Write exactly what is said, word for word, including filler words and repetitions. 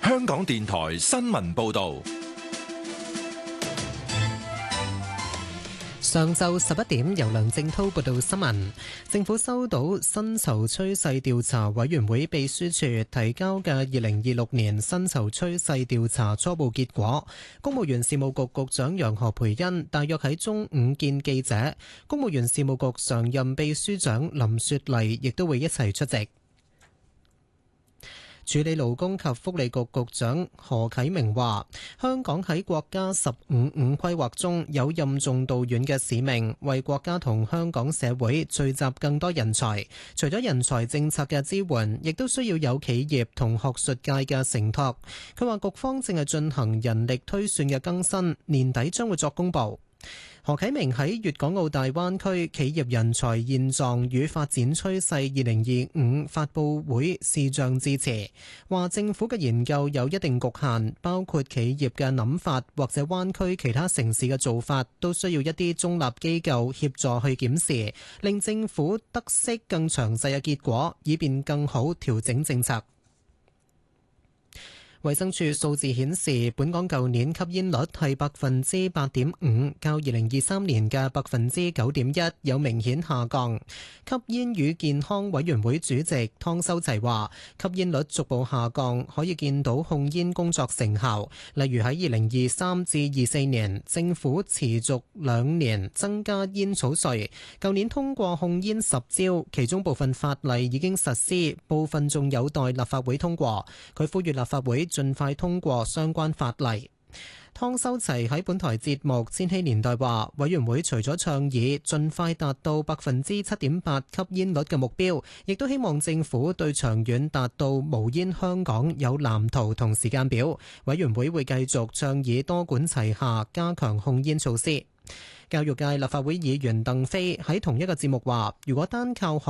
香港電台新聞報道。 上晝十一點，由梁正滔報道新聞。政府收到薪酬趨勢調查委員會秘書處提交嘅二零二六年薪酬趨勢調查初步結果。公務員事務局局長楊何蓓茵大約喺中午見記者，公務員事務局常任秘書長林雪麗亦都會一齊出席。處理勞工及福利局局長何啟明話，香港喺國家十五五規劃中有任重道遠嘅使命，為國家同香港社會聚集更多人才。除咗人才政策嘅支援，亦都需要有企業同學術界嘅承托。佢話局方正係進行人力推算嘅更新，年底將會作公佈。何啟明喺粵港澳大灣區企業人才現狀與發展趨勢二零二五發佈會視像致辭，話政府嘅研究有一定局限，包括企業嘅諗法或者灣區其他城市嘅做法，都需要一啲中立機構協助去檢視，令政府得悉更詳細嘅結果，以便更好調整政策。衛生署數字顯示，本港舊年吸煙率係百分之八點五，較二零二三年嘅百分之九點一有明顯下降。吸煙與健康委員會主席湯修齊話，吸煙率逐步下降，可以見到控煙工作成效。例如喺二零二三至二四年，政府持續兩年增加煙草稅，舊年通過控煙十招，其中部分法例已經實施，部分仲有待立法會通過。佢呼籲立法會盡快通過相關法例。湯修齊喺本台節目《千禧年代》話，委員會除咗倡議盡快達到百分之七點八吸煙率嘅目標，亦都希望政府對長遠達到無煙香港有藍圖同時間表。委員會會繼續倡議多管齊下，加強控煙措施。教育界立法會議員鄧飛喺同一個節目話，如果單靠學